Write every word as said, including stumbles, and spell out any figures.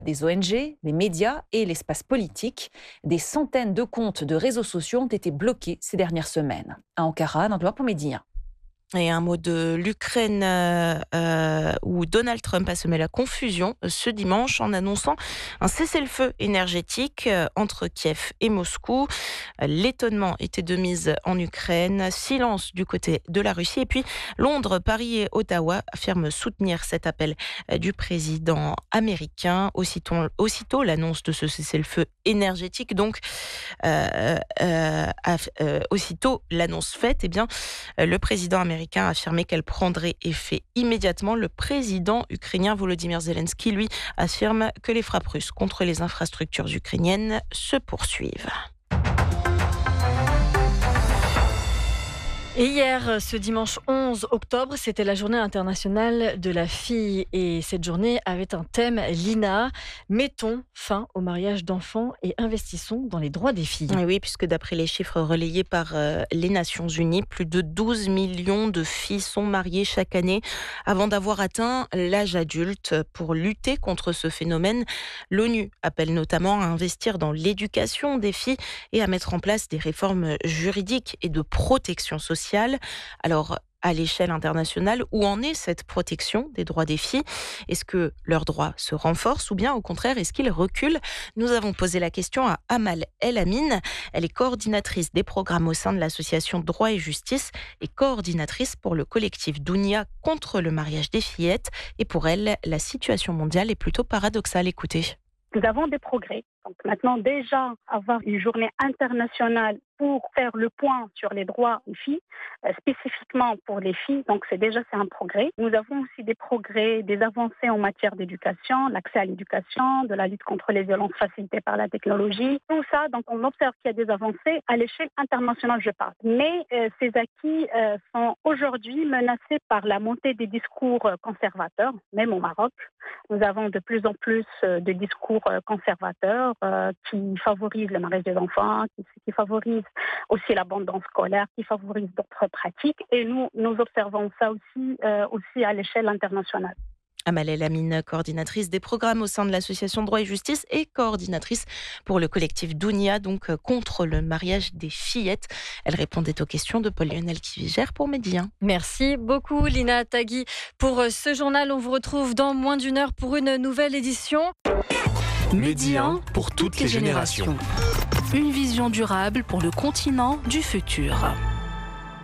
Des O N G, les médias et l'espace politique. Des centaines de comptes de réseaux sociaux ont été bloqués ces dernières semaines. À Ankara, dans le pour Médien. Et un mot de l'Ukraine euh, euh, où Donald Trump a semé la confusion ce dimanche en annonçant un cessez-le-feu énergétique euh, entre Kiev et Moscou. Euh, L'étonnement était de mise en Ukraine, silence du côté de la Russie. Et puis Londres, Paris et Ottawa affirment soutenir cet appel euh, du président américain. Aussitôt, aussitôt l'annonce de ce cessez-le-feu énergétique, donc euh, euh, euh, aussitôt l'annonce faite, eh bien, euh, le président américain a affirmé qu'elle prendrait effet immédiatement. Le président ukrainien Volodymyr Zelensky, lui, affirme que les frappes russes contre les infrastructures ukrainiennes se poursuivent. Et hier, ce dimanche onze octobre, c'était la journée internationale de la fille. Et cette journée avait un thème, l'I N A. Mettons fin au mariage d'enfants et investissons dans les droits des filles. Oui, puisque d'après les chiffres relayés par euh, les Nations Unies, plus de douze millions de filles sont mariées chaque année avant d'avoir atteint l'âge adulte. Pour lutter contre ce phénomène, l'ONU appelle notamment à investir dans l'éducation des filles et à mettre en place des réformes juridiques et de protection sociale. Alors, à l'échelle internationale, où en est cette protection des droits des filles ? Est-ce que leurs droits se renforcent ou bien au contraire, est-ce qu'ils reculent ? Nous avons posé la question à Amal El Amin. Elle est coordinatrice des programmes au sein de l'association Droit et Justice et coordinatrice pour le collectif Dounia contre le mariage des fillettes. Et pour elle, la situation mondiale est plutôt paradoxale. Écoutez. Nous avons des progrès. Donc maintenant, déjà, avoir une journée internationale pour faire le point sur les droits des filles, euh, spécifiquement pour les filles, donc c'est déjà c'est un progrès. Nous avons aussi des progrès, des avancées en matière d'éducation, l'accès à l'éducation, de la lutte contre les violences facilitées par la technologie. Tout ça, donc on observe qu'il y a des avancées à l'échelle internationale, je parle. Mais euh, ces acquis euh, sont aujourd'hui menacés par la montée des discours conservateurs, même au Maroc. Nous avons de plus en plus de discours conservateurs euh, qui favorisent le mariage des enfants, qui, qui favorisent aussi l'abandon scolaire, qui favorisent d'autres pratiques. Et nous, nous observons ça aussi, euh, aussi à l'échelle internationale. Amal El Amin, coordinatrice des programmes au sein de l'association Droit et Justice et coordinatrice pour le collectif Dounia, donc contre le mariage des fillettes. Elle répondait aux questions de Paul-Lionel Kivigère pour Médien. Merci beaucoup Lina Tagui pour ce journal. On vous retrouve dans moins d'une heure pour une nouvelle édition. Médien pour toutes les générations. Une vision durable pour le continent du futur.